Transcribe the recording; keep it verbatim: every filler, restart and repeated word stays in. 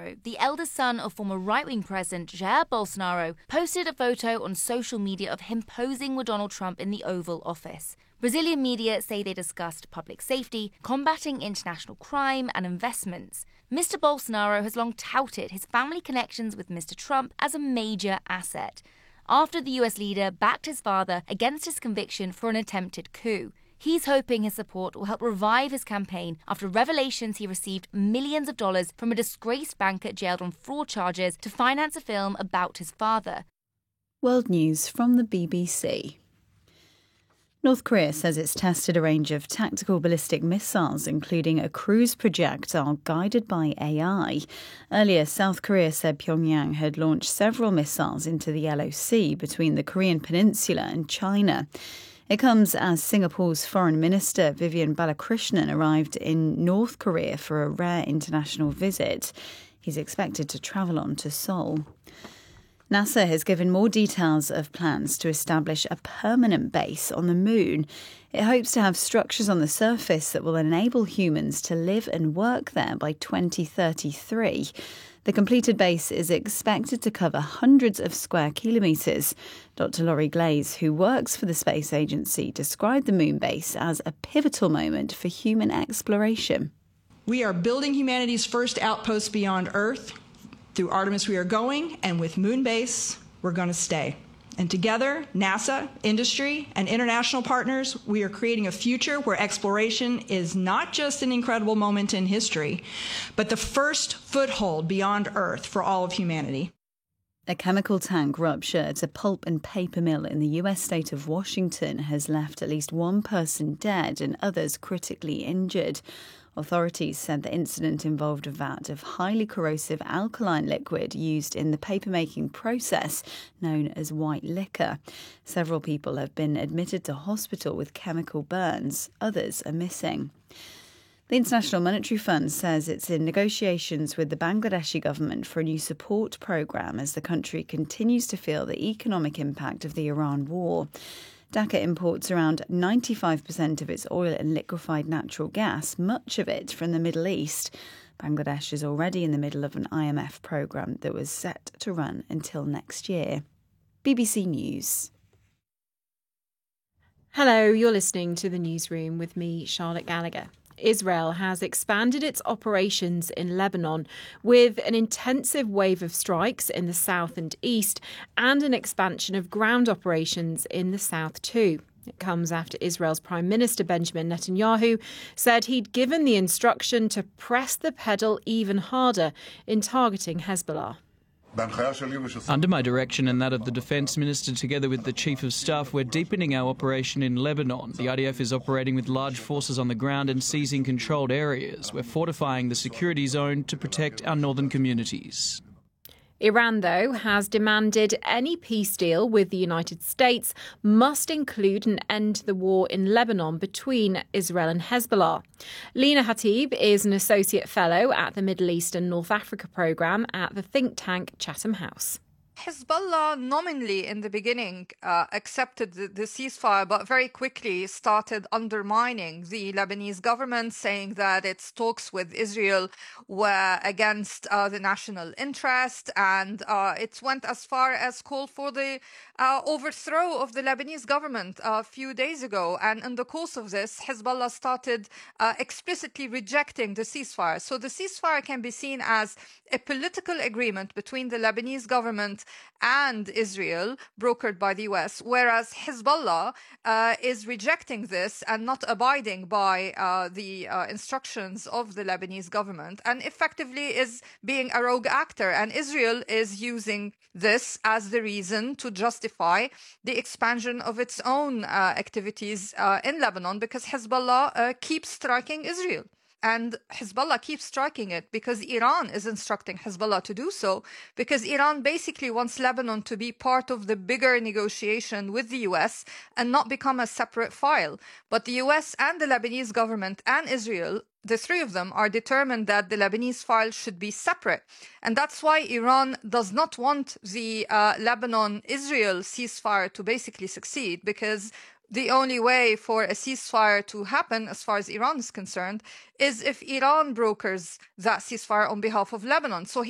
Bolsonaro, the eldest son of former right-wing President Jair Bolsonaro, posted a photo on social media of him posing with Donald Trump in the Oval Office. Brazilian media say they discussed public safety, combating international crime and investments. Mister Bolsonaro has long touted his family connections with Mister Trump as a major asset, after the U S leader backed his father against his conviction for an attempted coup. He's hoping his support will help revive his campaign after revelations he received millions of dollars from a disgraced banker jailed on fraud charges to finance a film about his father. World News from the B B C. North Korea says it's tested a range of tactical ballistic missiles, including a cruise projectile guided by A I. Earlier, South Korea said Pyongyang had launched several missiles into the Yellow Sea between the Korean peninsula and China. It comes as Singapore's Foreign Minister Vivian Balakrishnan arrived in North Korea for a rare international visit. He's expected to travel on to Seoul. NASA has given more details of plans to establish a permanent base on the moon. It hopes to have structures on the surface that will enable humans to live and work there by twenty thirty-three. The completed base is expected to cover hundreds of square kilometres. Doctor Laurie Glaze, who works for the space agency, described the moon base as a pivotal moment for human exploration. We are building humanity's first outpost beyond Earth. Through Artemis we are going, and with Moonbase we're going to stay. And together, NASA, industry, and international partners, we are creating a future where exploration is not just an incredible moment in history, but the first foothold beyond Earth for all of humanity. A chemical tank rupture at a pulp and paper mill in the U S state of Washington has left at least one person dead and others critically injured. Authorities said the incident involved a vat of highly corrosive alkaline liquid used in the papermaking process known as white liquor. Several people have been admitted to hospital with chemical burns. Others are missing. The International Monetary Fund says it's in negotiations with the Bangladeshi government for a new support programme as the country continues to feel the economic impact of the Iran war. Dhaka imports around ninety-five percent of its oil and liquefied natural gas, much of it from the Middle East. Bangladesh is already in the middle of an I M F programme that was set to run until next year. B B C News. Hello, you're listening to The Newsroom with me, Charlotte Gallagher. Israel has expanded its operations in Lebanon with an intensive wave of strikes in the south and east and an expansion of ground operations in the south too. It comes after Israel's Prime Minister Benjamin Netanyahu said he'd given the instruction to press the pedal even harder in targeting Hezbollah. Under my direction and that of the Defence Minister, together with the Chief of Staff, we're deepening our operation in Lebanon. The I D F is operating with large forces on the ground and seizing controlled areas. We're fortifying the security zone to protect our northern communities. Iran, though, has demanded any peace deal with the United States must include an end to the war in Lebanon between Israel and Hezbollah. Lena Hatib is an associate fellow at the Middle East and North Africa programme at the think tank Chatham House. Hezbollah nominally in the beginning uh, accepted the, the ceasefire, but very quickly started undermining the Lebanese government, saying that its talks with Israel were against uh, the national interest, and uh, it went as far as call for the uh, overthrow of the Lebanese government a few days ago. And in the course of this, Hezbollah started uh, explicitly rejecting the ceasefire. So the ceasefire can be seen as a political agreement between the Lebanese government and Israel, brokered by the U S, whereas Hezbollah uh, is rejecting this and not abiding by uh, the uh, instructions of the Lebanese government, and effectively is being a rogue actor. And Israel is using this as the reason to justify the expansion of its own uh, activities uh, in Lebanon, because Hezbollah uh, keeps striking Israel. And Hezbollah keeps striking it because Iran is instructing Hezbollah to do so, because Iran basically wants Lebanon to be part of the bigger negotiation with the U S and not become a separate file. But the U S and the Lebanese government and Israel, the three of them, are determined that the Lebanese file should be separate. And that's why Iran does not want the uh, Lebanon-Israel ceasefire to basically succeed, because the only way for a ceasefire to happen, as far as Iran is concerned, is if Iran brokers that ceasefire on behalf of Lebanon. So